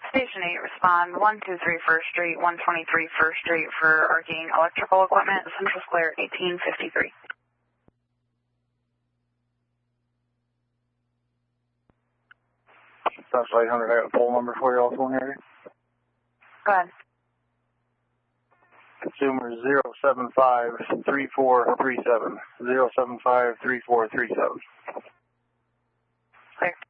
Station 8, respond 123 First Street, 123 First Street for arcing electrical equipment, Central Square, 1853. That's 800. I got a poll number for you also when you're ready. Go ahead. Consumer 0753437. 0753437. Clear.